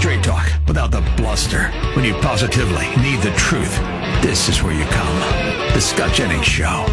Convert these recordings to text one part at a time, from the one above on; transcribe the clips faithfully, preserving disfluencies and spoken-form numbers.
Straight talk without the bluster. When you positively need the truth, this is where you come. The Scott Jennings Show.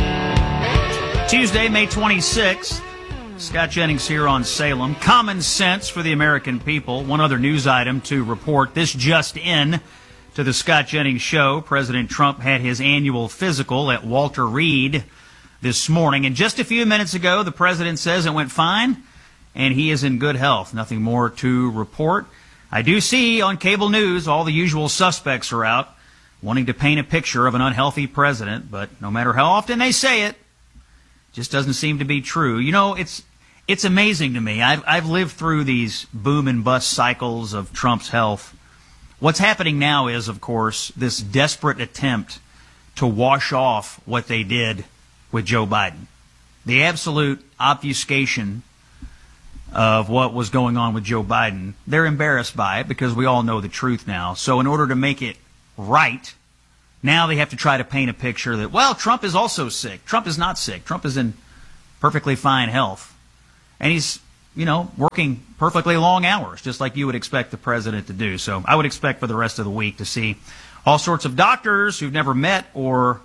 Tuesday, May twenty-sixth. Scott Jennings here on Salem. Common sense for the American people. One other news item to report. This just in to the Scott Jennings Show. President Trump had his annual physical at Walter Reed this morning. And just a few minutes ago, the president says it went fine and he is in good health. Nothing more to report. I do see on cable news all the usual suspects are out wanting to paint a picture of an unhealthy president, but no matter how often they say it, just doesn't seem to be true. You know, it's it's amazing to me. I've, I've lived through these boom and bust cycles of Trump's health. What's happening now is, of course, this desperate attempt to wash off what they did with Joe Biden. The absolute obfuscation of what was going on with Joe Biden. They're embarrassed by it because we all know the truth now. So in order to make it right, now they have to try to paint a picture that, well, Trump is also sick. Trump is not sick. Trump is in perfectly fine health. And he's, you know, working perfectly long hours, just like you would expect the president to do. So I would expect for the rest of the week to see all sorts of doctors who've never met or,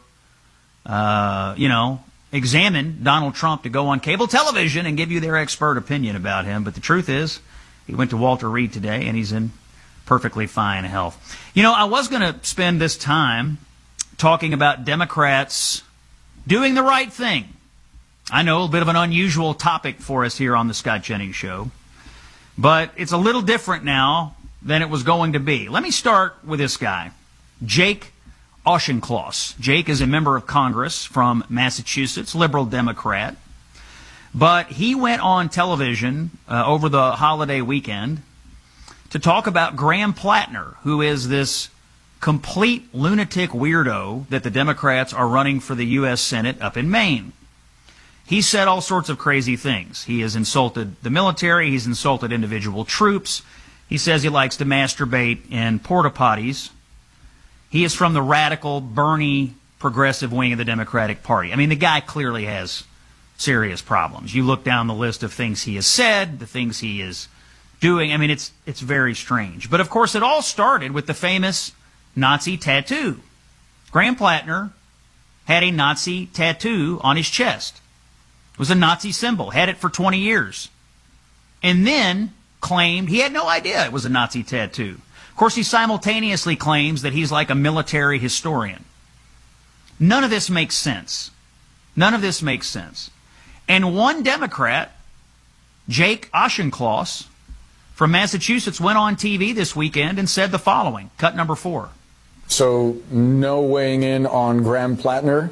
uh, you know, examine Donald Trump to go on cable television and give you their expert opinion about him. But the truth is, he went to Walter Reed today, and he's in perfectly fine health. You know, I was going to spend this time talking about Democrats doing the right thing. I know, a bit of an unusual topic for us here on the Scott Jennings Show, but it's a little different now than it was going to be. Let me start with this guy, Jake Auchincloss. Jake is a member of Congress from Massachusetts, liberal Democrat. But he went on television uh, over the holiday weekend to talk about Graham Plattner, who is this complete lunatic weirdo that the Democrats are running for the U S Senate up in Maine. He said all sorts of crazy things. He has insulted the military. He's insulted individual troops. He says he likes to masturbate in porta potties. He is from the radical, Bernie, progressive wing of the Democratic Party. I mean, the guy clearly has serious problems. You look down the list of things he has said, the things he is doing. I mean, it's it's very strange. But, of course, it all started with the famous Nazi tattoo. Graham Plattner had a Nazi tattoo on his chest. It was a Nazi symbol, had it for twenty years. And then claimed he had no idea it was a Nazi tattoo. Of course, he simultaneously claims that he's like a military historian. None of this makes sense. None of this makes sense. And one Democrat, Jake Auchincloss from Massachusetts, went on T V this weekend and said the following. Cut number four. So no weighing in on Graham Plattner?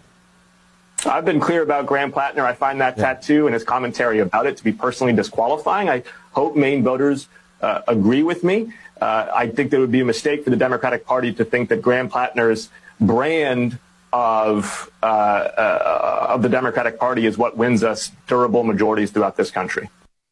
I've been clear about Graham Plattner. I find that yeah. tattoo and his commentary about it to be personally disqualifying. I hope Maine voters uh, agree with me. Uh, I think there would be a mistake for the Democratic Party to think that Graham Plattner's brand of uh, uh, of the Democratic Party is what wins us durable majorities throughout this country.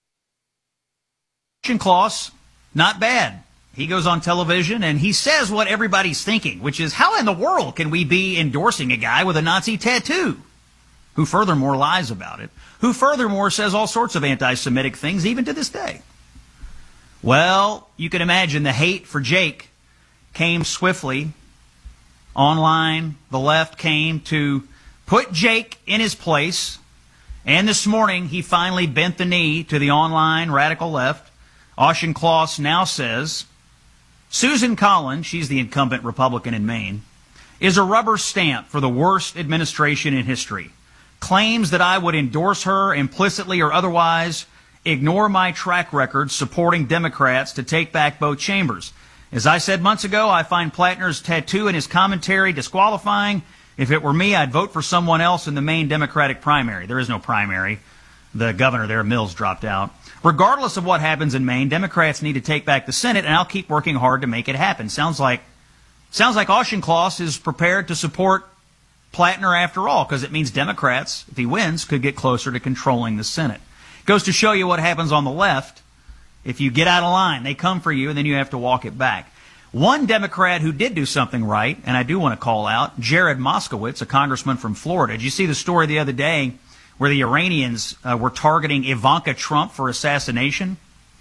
Auchincloss, not bad. He goes on television and he says what everybody's thinking, which is, how in the world can we be endorsing a guy with a Nazi tattoo? Who furthermore lies about it, who furthermore says all sorts of anti-Semitic things even to this day. Well, you can imagine the hate for Jake came swiftly. Online, the left came to put Jake in his place. And this morning, he finally bent the knee to the online radical left. Auchincloss now says, Susan Collins, she's the incumbent Republican in Maine, is a rubber stamp for the worst administration in history. Claims that I would endorse her implicitly or otherwise, ignore my track record supporting Democrats to take back both chambers. As I said months ago, I find Plattner's tattoo and his commentary disqualifying. If it were me, I'd vote for someone else in the Maine Democratic primary. There is no primary. The governor there, Mills, dropped out. Regardless of what happens in Maine, Democrats need to take back the Senate, and I'll keep working hard to make it happen. Sounds like, sounds like Auchincloss is prepared to support Plattner after all, because it means Democrats, if he wins, could get closer to controlling the Senate. Goes to show you what happens on the left. If you get out of line, they come for you, and then you have to walk it back. One Democrat who did do something right, and I do want to call out, Jared Moskowitz, a congressman from Florida. Did you see the story the other day where the Iranians uh, were targeting Ivanka Trump for assassination?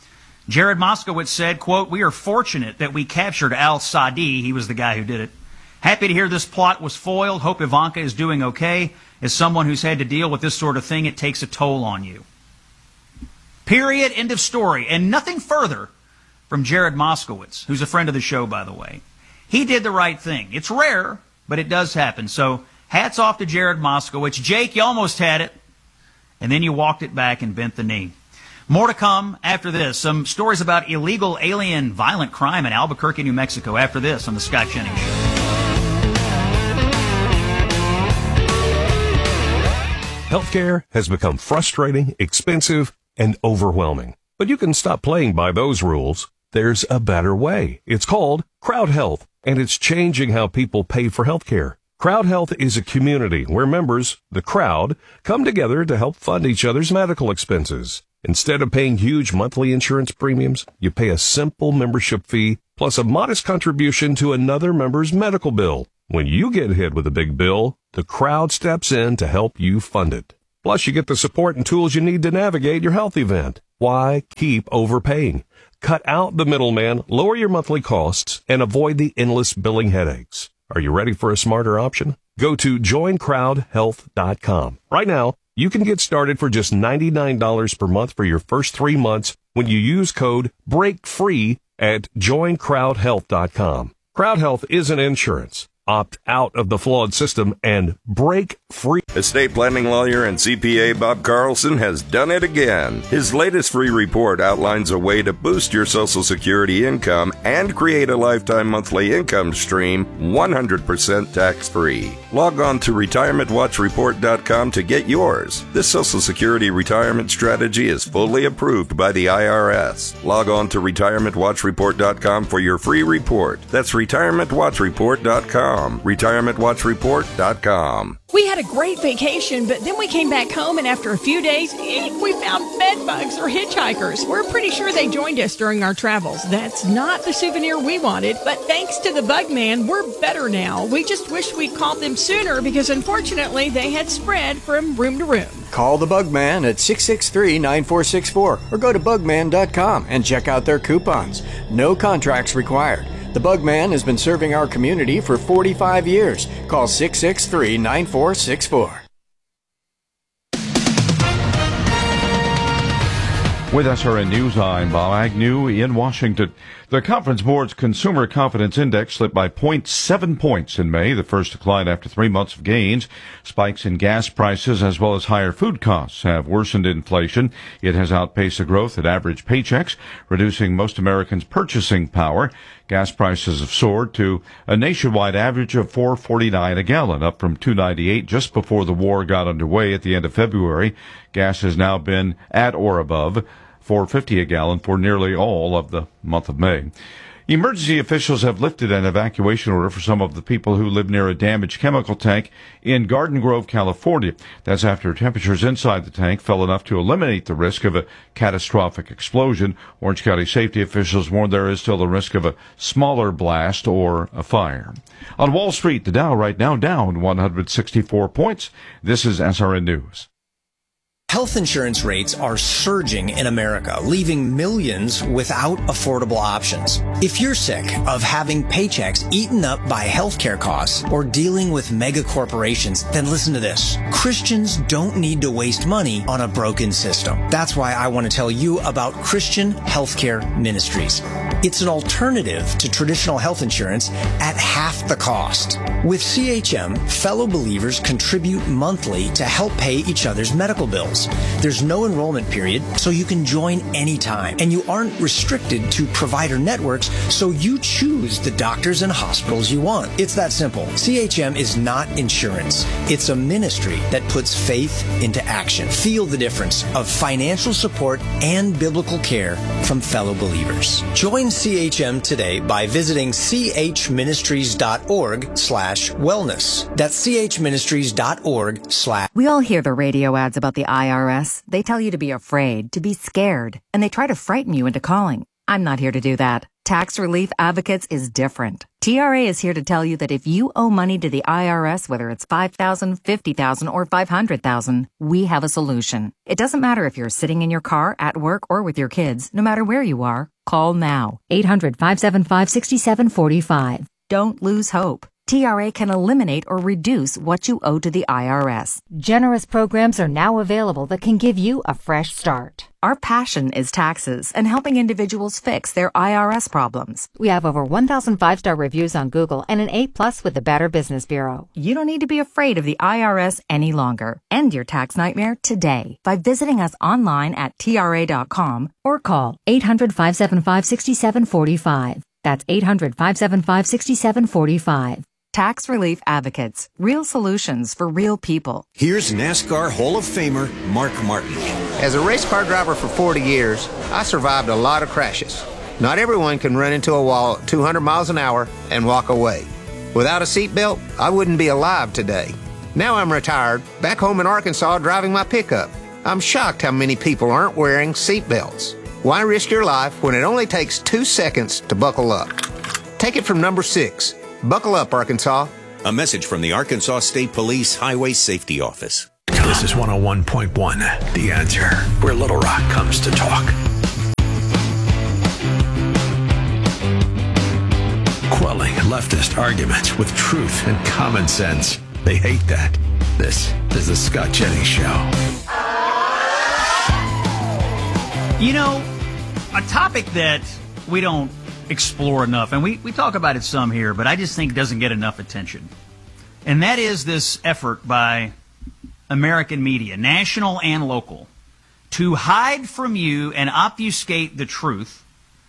Jared Moskowitz said, quote, "We are fortunate that we captured al-Sadi." He was the guy who did it. "Happy to hear this plot was foiled. Hope Ivanka is doing okay. As someone who's had to deal with this sort of thing, it takes a toll on you." Period. End of story. And nothing further from Jared Moskowitz, who's a friend of the show, by the way. He did the right thing. It's rare, but it does happen. So hats off to Jared Moskowitz. Jake, you almost had it, and then you walked it back and bent the knee. More to come after this. Some stories about illegal alien violent crime in Albuquerque, New Mexico. After this on the Scott Jennings Show. Healthcare has become frustrating, expensive, and overwhelming. But you can stop playing by those rules. There's a better way. It's called Crowd Health, and it's changing how people pay for healthcare. Crowd Health is a community where members, the crowd, come together to help fund each other's medical expenses. Instead of paying huge monthly insurance premiums, you pay a simple membership fee plus a modest contribution to another member's medical bill. When you get hit with a big bill, the crowd steps in to help you fund it. Plus, you get the support and tools you need to navigate your health event. Why keep overpaying? Cut out the middleman, lower your monthly costs, and avoid the endless billing headaches. Are you ready for a smarter option? Go to join crowd health dot com. Right now, you can get started for just ninety-nine dollars per month for your first three months when you use code BREAKFREE at join crowd health dot com. Crowd Health isn't insurance. Opt out of the flawed system and break free. Estate planning lawyer and C P A Bob Carlson has done it again. His latest free report outlines a way to boost your Social Security income and create a lifetime monthly income stream one hundred percent tax-free. Log on to retirement watch report dot com to get yours. This Social Security retirement strategy is fully approved by the I R S. Log on to retirement watch report dot com for your free report. That's retirement watch report dot com. retirement watch report dot com. We had a great vacation, but then we came back home, and after a few days, we found bed bugs or hitchhikers. We're pretty sure they joined us during our travels. That's not the souvenir we wanted, but thanks to the Bug Man, we're better now. We just wish we'd called them sooner because, unfortunately, they had spread from room to room. Call the Bug Man at six six three, nine four six four or go to bug man dot com and check out their coupons. No contracts required. The Bug Man has been serving our community for forty-five years. Call six six three, nine four six four. With S R N News, I'm Bob Agnew in Washington. The Conference Board's Consumer Confidence Index slipped by zero point seven points in May, the first decline after three months of gains. Spikes in gas prices as well as higher food costs have worsened inflation. It has outpaced the growth in average paychecks, reducing most Americans' purchasing power. Gas prices have soared to a nationwide average of four forty-nine a gallon, up from two ninety-eight just before the war got underway at the end of February. Gas has now been at or above four fifty a gallon for nearly all of the month of May. Emergency officials have lifted an evacuation order for some of the people who live near a damaged chemical tank in Garden Grove, California. That's after temperatures inside the tank fell enough to eliminate the risk of a catastrophic explosion. Orange County safety officials warn there is still the risk of a smaller blast or a fire. On Wall Street, the Dow right now down one hundred sixty-four points. This is S R N News. Health insurance rates are surging in America, leaving millions without affordable options. If you're sick of having paychecks eaten up by healthcare costs or dealing with mega corporations, then listen to this. Christians don't need to waste money on a broken system. That's why I want to tell you about Christian Healthcare Ministries. It's an alternative to traditional health insurance at half the cost. With C H M, fellow believers contribute monthly to help pay each other's medical bills. There's no enrollment period, so you can join anytime. And you aren't restricted to provider networks, so you choose the doctors and hospitals you want. It's that simple. C H M is not insurance. It's a ministry that puts faith into action. Feel the difference of financial support and biblical care from fellow believers. Join C H M today by visiting chministries.org slash wellness. That's chministries.org slash. We all hear the radio ads about the I R S. They tell you to be afraid, to be scared, and they try to frighten you into calling. I'm not here to do that. Tax Relief Advocates is different. T R A is here to tell you that if you owe money to the I R S, whether it's five thousand dollars, fifty thousand dollars, or five hundred thousand dollars, we have a solution. It doesn't matter if you're sitting in your car, at work, or with your kids. No matter where you are, call now. eight hundred, five seven five, six seven four five. Don't lose hope. T R A can eliminate or reduce what you owe to the I R S. Generous programs are now available that can give you a fresh start. Our passion is taxes and helping individuals fix their I R S problems. We have over one thousand five-star reviews on Google and an A plus with the Better Business Bureau. You don't need to be afraid of the I R S any longer. End your tax nightmare today by visiting us online at T R A dot com or call eight hundred, five seven five, six seven four five. That's eight hundred, five seven five, six seven four five. Tax Relief Advocates. Real solutions for real people. Here's NASCAR Hall of Famer Mark Martin. As a race car driver for forty years, I survived a lot of crashes. Not everyone can run into a wall at two hundred miles an hour and walk away. Without a seatbelt, I wouldn't be alive today. Now I'm retired, back home in Arkansas driving my pickup. I'm shocked how many people aren't wearing seatbelts. Why risk your life when it only takes two seconds to buckle up? Take it from number six. Buckle up, Arkansas. A message from the Arkansas State Police Highway Safety Office. This is one oh one point one, The Answer, where Little Rock comes to talk. Quelling leftist arguments with truth and common sense. They hate that. This is the Scott Jennings Show. You know, a topic that we don't explore enough, and we, we talk about it some here, but I just think doesn't get enough attention. And that is this effort by American media, national and local, to hide from you and obfuscate the truth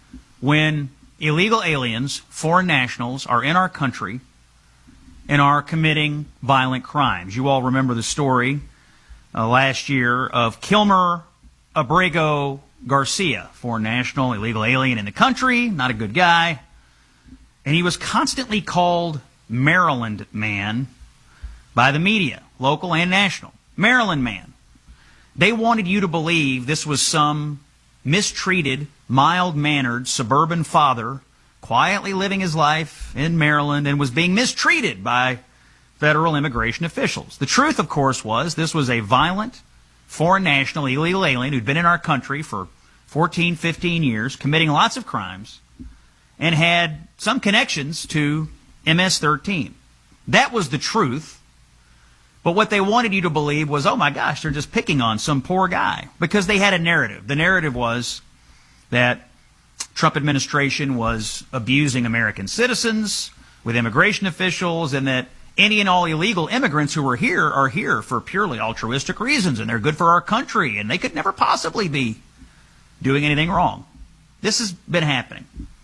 when illegal aliens, foreign nationals, are in our country and are committing violent crimes. You all remember the story uh, last year of Kilmer Abrego Garcia, foreign national, illegal alien in the country, not a good guy. And he was constantly called Maryland Man by the media, local and national. Maryland Man. They wanted you to believe this was some mistreated, mild-mannered suburban father quietly living his life in Maryland and was being mistreated by federal immigration officials. The truth, of course, was this was a violent, foreign national, illegal alien who'd been in our country for fourteen, fifteen years, committing lots of crimes, and had some connections to M S thirteen. That was the truth. But what they wanted you to believe was, oh my gosh, they're just picking on some poor guy. Because they had a narrative. The narrative was that Trump administration was abusing American citizens with immigration officials, and that any and all illegal immigrants who are here are here for purely altruistic reasons, and they're good for our country, and they could never possibly be doing anything wrong. This has been happening.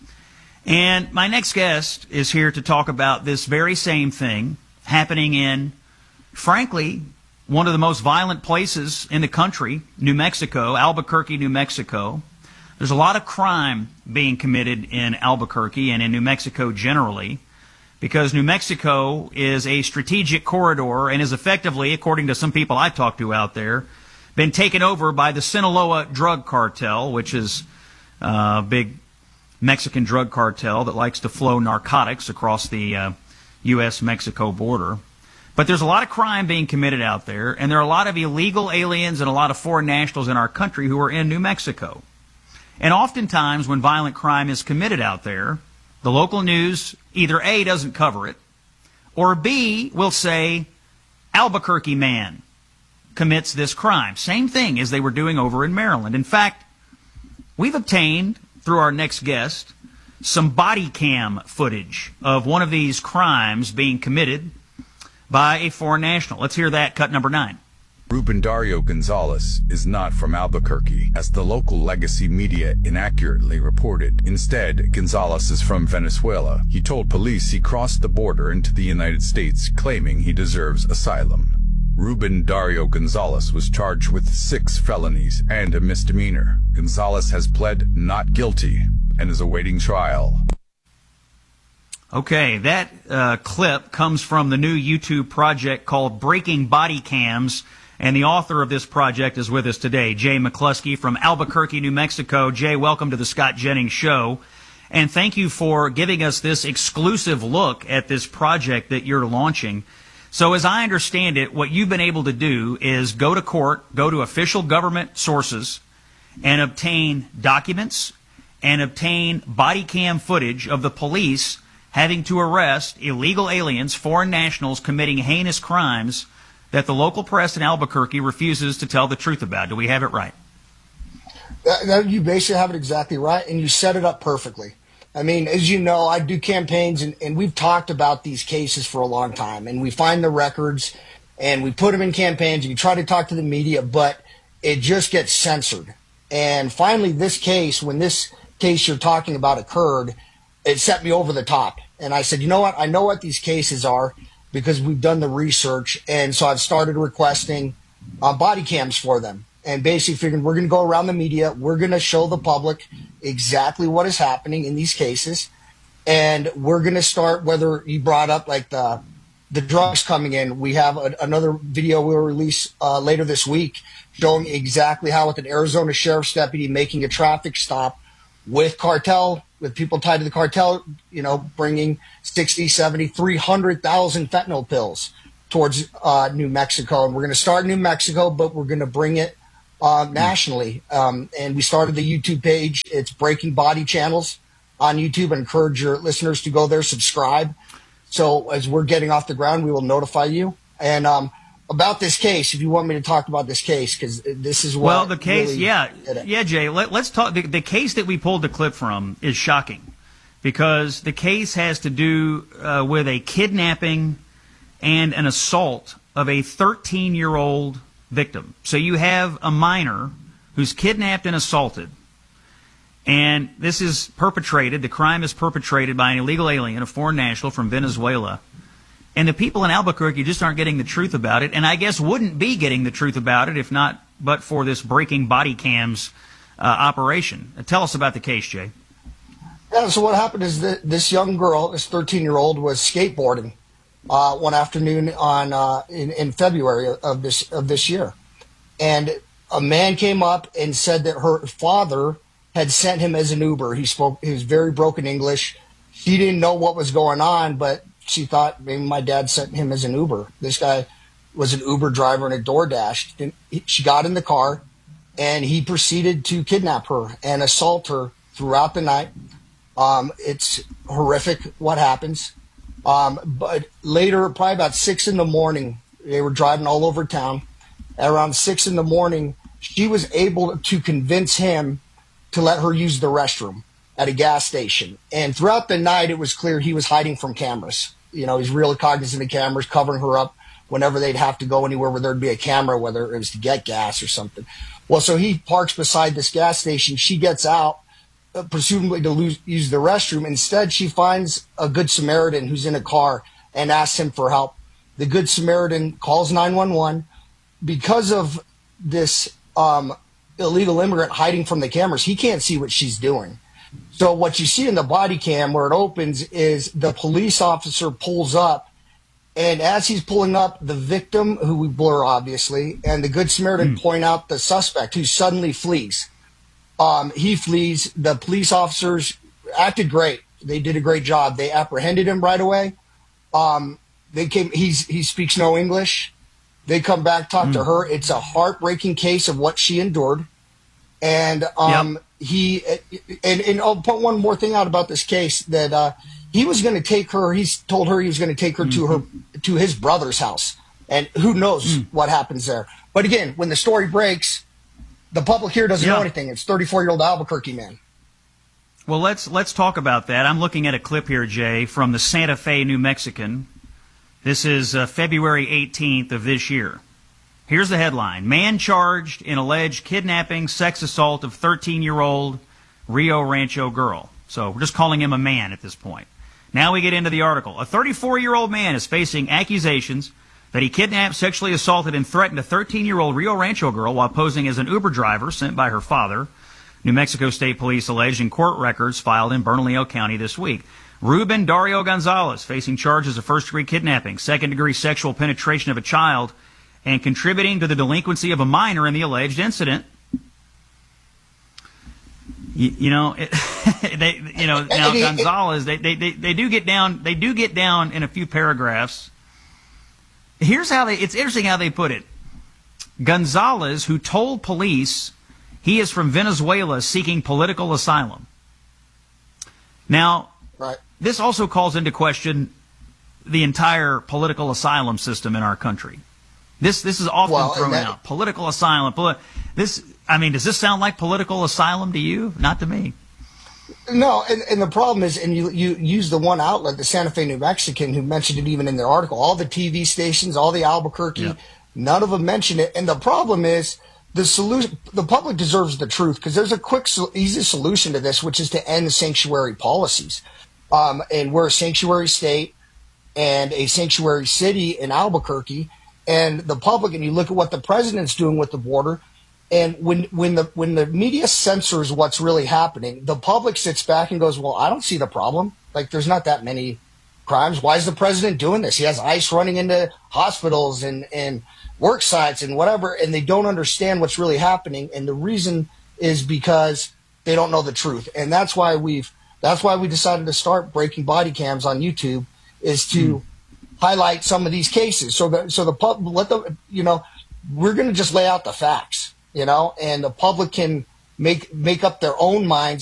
And my next guest is here to talk about this very same thing happening in, frankly, one of the most violent places in the country, New Mexico, Albuquerque, New Mexico. There's a lot of crime being committed in Albuquerque and in New Mexico generally, because New Mexico is a strategic corridor and is effectively, according to some people I talked to out there, been taken over by the Sinaloa drug cartel, which is a big Mexican drug cartel that likes to flow narcotics across the uh, U S Mexico border. But there's a lot of crime being committed out there, and there are a lot of illegal aliens and a lot of foreign nationals in our country who are in New Mexico. And oftentimes when violent crime is committed out there, the local news either A, doesn't cover it, or B, will say, Albuquerque man commits this crime. Same thing as they were doing over in Maryland. In fact, we've obtained, through our next guest, some body cam footage of one of these crimes being committed by a foreign national. Let's hear that, cut number nine. Ruben Dario Gonzalez is not from Albuquerque, as the local legacy media inaccurately reported. Instead, Gonzalez is from Venezuela. He told police he crossed the border into the United States, claiming he deserves asylum. Ruben Dario Gonzalez was charged with six felonies and a misdemeanor. Gonzalez has pled not guilty and is awaiting trial. Okay, that uh, clip comes from the new YouTube project called Breaking Body Cams, and the author of this project is with us today, Jay McCluskey from Albuquerque, New Mexico. Jay, welcome to the Scott Jennings Show. And thank you for giving us this exclusive look at this project that you're launching. So as I understand it, what you've been able to do is go to court, go to official government sources, and obtain documents and obtain body cam footage of the police having to arrest illegal aliens, foreign nationals committing heinous crimes that the local press in Albuquerque refuses to tell the truth about. Do we have it right? That, that, you basically have it exactly right, and you set it up perfectly. I mean, as you know, I do campaigns, and, and we've talked about these cases for a long time, and we find the records, and we put them in campaigns, and you try to talk to the media, but it just gets censored. And finally, this case, when this case you're talking about occurred, it set me over the top. And I said, you know what? I know what these cases are because we've done the research, and so I've started requesting uh, body cams for them. And basically figured we're going to go around the media. We're going to show the public exactly what is happening in these cases. And we're going to start, whether you brought up like the the drugs coming in. We have a, another video we'll release uh, later this week showing exactly how with an Arizona sheriff's deputy making a traffic stop with cartel, with people tied to the cartel, you know, bringing sixty, seventy, three hundred thousand fentanyl pills towards uh, New Mexico. And we're going to start in New Mexico, but we're going to bring it Uh, nationally. Um, and we started the YouTube page. It's Breaking Body Channels on YouTube. I encourage your listeners to go there, subscribe. So as we're getting off the ground, we will notify you. And um, about this case, if you want me to talk about this case, because this is what. Well, the case, really yeah. Yeah, Jay, let, let's talk. The, the case that we pulled the clip from is shocking because the case has to do uh, with a kidnapping and an assault of a thirteen-year-old victim. So you have a minor who's kidnapped and assaulted, and this is perpetrated, the crime is perpetrated by an illegal alien, a foreign national from Venezuela, and the people in Albuquerque just aren't getting the truth about it, and I guess wouldn't be getting the truth about it if not but for this Breaking Body Cams uh, operation. Uh, tell us about the case, Jay. Yeah, so what happened is that this young girl, this thirteen-year-old, was skateboarding Uh, one afternoon on uh, in, in February of this of this year, and a man came up and said that her father had sent him as an Uber. He spoke he was very broken English. She didn't know what was going on, but she thought maybe my dad sent him as an Uber. This guy was an Uber driver and a DoorDash. And he, she got in the car, and he proceeded to kidnap her and assault her throughout the night. Um, it's horrific what happens. Um, but later, probably about six in the morning, they were driving all over town. At around six in the morning, she was able to convince him to let her use the restroom at a gas station. And throughout the night, it was clear he was hiding from cameras. You know, he's really cognizant of cameras, covering her up whenever they'd have to go anywhere where there'd be a camera, whether it was to get gas or something. Well, so he parks beside this gas station. She gets out, presumably to lose, use the restroom. Instead, she finds a Good Samaritan who's in a car and asks him for help. The Good Samaritan calls nine one one. Because of this um, illegal immigrant hiding from the cameras, he can't see what she's doing. So what you see in the body cam where it opens is the police officer pulls up, and as he's pulling up, the victim, who we blur obviously, and the Good Samaritan mm. point out the suspect, who suddenly flees. Um, he flees. The police officers acted great. They did a great job. They apprehended him right away. Um, they came. He's he speaks no English. They come back, talk mm. to her. It's a heartbreaking case of what she endured. And um, yep. he and, and I'll point one more thing out about this case, that uh, he was going to take her. He's told her he was going to take her mm-hmm. to her to his brother's house, and who knows mm. what happens there. But again, when the story breaks, the public here doesn't yeah. know anything. It's thirty-four-year-old Albuquerque man. Well, let's let's talk about that. I'm looking at a clip here, Jay, from the Santa Fe New Mexican. This is uh, February eighteenth of this year. Here's the headline: Man charged in alleged kidnapping, sex assault of thirteen-year-old Rio Rancho girl. So we're just calling him a man at this point. Now we get into the article. A thirty-four-year-old man is facing accusations that he kidnapped, sexually assaulted, and threatened a thirteen-year-old Rio Rancho girl while posing as an Uber driver sent by her father. New Mexico State Police alleged in court records filed in Bernalillo County this week. Ruben Dario Gonzalez facing charges of first-degree kidnapping, second-degree sexual penetration of a child, and contributing to the delinquency of a minor in the alleged incident. You, you know, it they, you know, now Gonzalez, they, they, they, they do get down, they do get down in a few paragraphs. Here's how they, it's interesting how they put it. Gonzalez, who told police he is from Venezuela seeking political asylum. Now, right. This also calls into question the entire political asylum system in our country. This this is often well, thrown that, out. Political asylum. Poli- this, I mean, does this sound like political asylum to you? Not to me. No, and, and the problem is, and you, you use the one outlet, the Santa Fe New Mexican, who mentioned it even in their article, all the T V stations, all the Albuquerque, yeah. None of them mention it. And the problem is, the solution, the public deserves the truth, because there's a quick, easy solution to this, which is to end sanctuary policies. Um, and we're a sanctuary state and a sanctuary city in Albuquerque, and the public, and you look at what the president's doing with the border, and when when the when the media censors what's really happening, the public sits back and goes, well, I don't see the problem. Like, there's not that many crimes. Why is the president doing this? He has ICE running into hospitals and, and work sites and whatever, and they don't understand what's really happening. And the reason is because they don't know the truth. And that's why we've that's why we decided to start Breaking Body Cams on YouTube, is to mm. highlight some of these cases. So that so the pub let the you know, we're gonna just lay out the facts, you know, and the public can make make up their own minds